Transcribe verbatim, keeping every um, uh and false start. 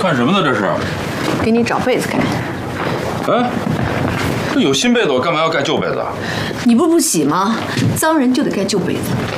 干什么呢？这是？ 给你找被子盖。 哎，这有新被子，我干嘛要盖旧被子啊？ 你不是不洗吗？脏人就得盖旧被子。